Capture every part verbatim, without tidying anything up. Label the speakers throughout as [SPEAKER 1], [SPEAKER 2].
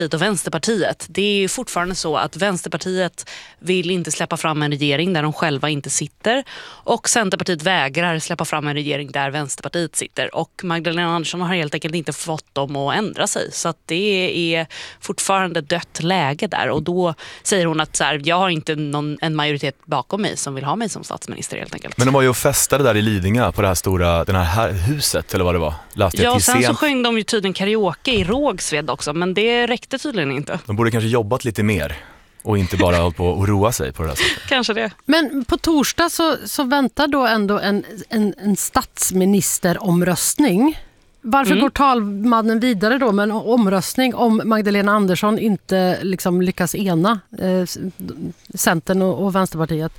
[SPEAKER 1] och Vänsterpartiet. Det är ju fortfarande så att Vänsterpartiet vill inte släppa fram en regering där de själva inte sitter, och Centerpartiet vägrar släppa fram en regering där Vänsterpartiet sitter, och Magdalena Andersson har helt enkelt inte fått dem att ändra sig, så att det är fortfarande dött läge där, och då säger hon att så här, jag har inte någon, en majoritet bakom mig som vill ha mig som statsminister helt enkelt.
[SPEAKER 2] Men de var ju och festade där i Lidingö på det här stora, den här huset eller vad det var. Läste
[SPEAKER 1] ja,
[SPEAKER 2] till
[SPEAKER 1] sen
[SPEAKER 2] sent.
[SPEAKER 1] så sjöng de ju tydligen karaoke i Rågsved också, men det räckte tydligen inte.
[SPEAKER 2] De borde kanske jobbat lite mer och inte bara hållit på att roa sig på det här sättet.
[SPEAKER 1] Kanske det.
[SPEAKER 3] Men på torsdag så, så väntar då ändå en, en, en statsministeromröstning. Varför mm. går talmannen vidare då med en omröstning om Magdalena Andersson inte liksom lyckas ena eh, Centern och, och Vänsterpartiet?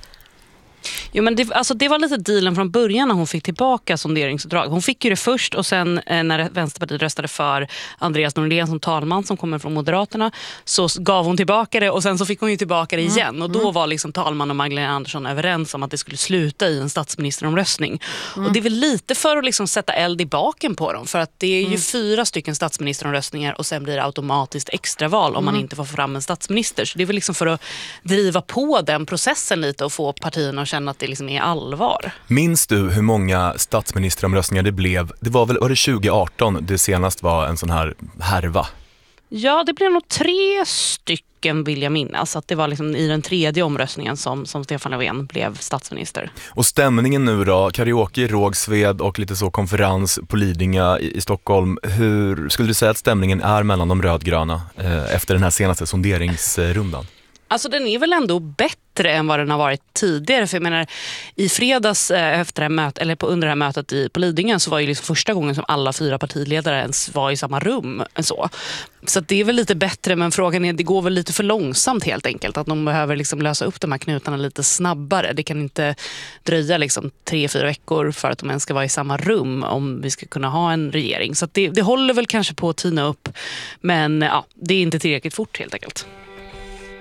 [SPEAKER 1] Jo, men det, alltså det var lite dealen från början när hon fick tillbaka sonderingsuppdrag. Hon fick ju det först, och sen eh, när Vänsterpartiet röstade för Andreas Norlén som talman som kommer från Moderaterna, så gav hon tillbaka det, och sen så fick hon ju tillbaka det igen. Mm. Och då var liksom talman och Magdalena Andersson överens om att det skulle sluta i en statsministeromröstning. Mm. Och det är väl lite för att liksom sätta eld i baken på dem, för att det är ju mm. fyra stycken statsministeromröstningar och sen blir det automatiskt extraval om mm. man inte får fram en statsminister. Så det är väl liksom för att driva på den processen lite och få partierna att känna att det liksom är allvar.
[SPEAKER 2] Minns du hur många statsministeromröstningar det blev? Det var väl var det tjugo arton det senast var en sån här härva?
[SPEAKER 1] Ja, det blev nog tre stycken vill jag minnas. Att det var liksom i den tredje omröstningen som, som Stefan Löfven blev statsminister. Och
[SPEAKER 2] stämningen nu då? Karaoke i Rågsved och lite så konferens på Lidingö i, i Stockholm. Hur skulle du säga att stämningen är mellan de rödgröna eh, efter den här senaste sonderingsrundan?
[SPEAKER 1] Alltså den är väl ändå bättre än vad den har varit tidigare. För jag menar, i fredags eh, efter det här mötet, eller på, under det här mötet i, på Lidingö, så var ju liksom första gången som alla fyra partiledare ens var i samma rum. Så, så att det är väl lite bättre, men frågan är, det går väl lite för långsamt helt enkelt. Att de behöver liksom lösa upp de här knutarna lite snabbare. Det kan inte dröja liksom tre, fyra veckor för att de ens ska vara i samma rum om vi ska kunna ha en regering. Så att det, det håller väl kanske på att tina upp, men ja, det är inte tillräckligt fort helt enkelt.